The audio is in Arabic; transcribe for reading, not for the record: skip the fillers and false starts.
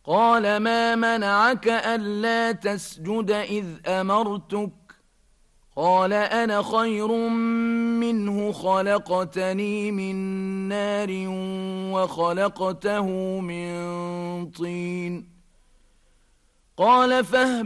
قال ما منعك ألا تسجد إذ أمرتك قال أنا خير منه خلقتني من نار وخلقته من طين قال فاهبط